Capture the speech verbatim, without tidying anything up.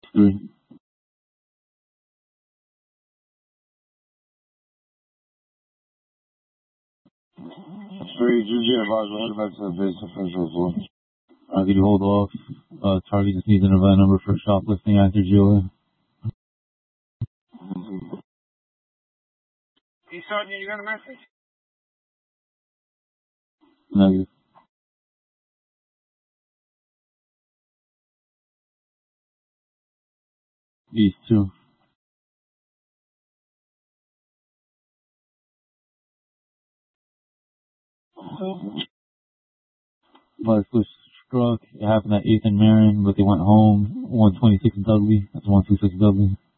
Three. Three, G G advised, we'll head back to the base official floor. Uh, could you hold off? Uh, target just needs an event number for shoplifting after G O A. Hey, Sergeant, you got a message? Negative. East two. Bicycle struck. It happened at eighth and Marion, but they went home. one twenty-six Dudley. That's one twenty-six Dudley.